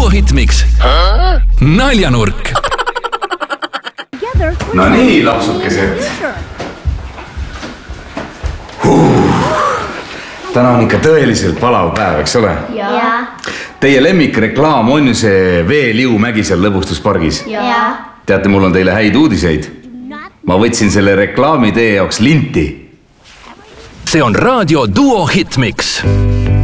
Duo Hitmix. Naljanurk. No nii, lapsukesed. Täna on ikka tõeliselt palav päev, eks ole? Jaa. Teie lemmikreklaam on ju see veeliu Mägisel lõbustuspargis? Jaa. Teate, mul on teile häid uudiseid. Ma võtsin selle reklaami teie jaoks linti. See on raadio Duo Hitmix.